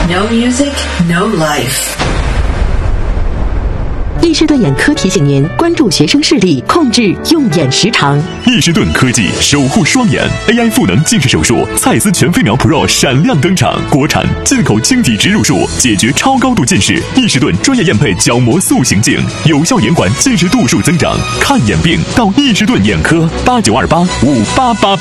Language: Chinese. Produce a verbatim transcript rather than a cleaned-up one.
No music, no life. 易士顿眼科提醒您关注学生视力，控制用眼时长。 易士顿科技守护双眼 A I 赋能近视手术，蔡司全飞秒 Pro 闪亮登场，国产进口晶体植入术，解决超高度近视。易士顿专业验配角膜塑形镜，有效延缓近视度数增长。看眼病到易士顿眼科，八九二八五八八八。